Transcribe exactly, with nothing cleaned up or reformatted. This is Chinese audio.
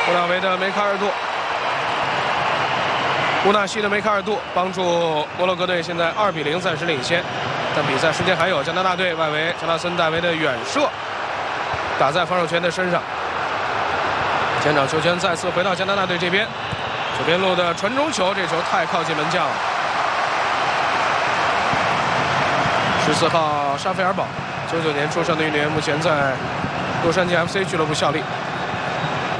乌纳维的梅卡尔杜，乌纳西的梅卡尔杜帮助摩洛哥队现在二比零暂时领先。但比赛时间还有，加拿大队外围加纳森戴维的远射打在防守权的身上。前场球权再次回到加拿大队这边，左边路的传中球，这球太靠近门将了。十四号沙菲尔堡，九九年出生的运动员，目前在洛杉矶 F C 俱乐部效力。